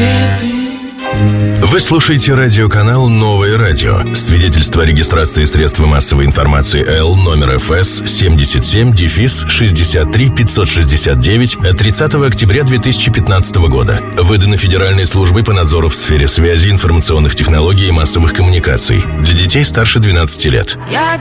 Вы слушаете радиоканал «Новое радио». Свидетельство о регистрации средства массовой информации Л номер ФС 77-63-569 от 30 октября 2015 года. Выдано Федеральной службой по надзору в сфере связи, информационных технологий и массовых коммуникаций. Для детей старше 12 лет. Я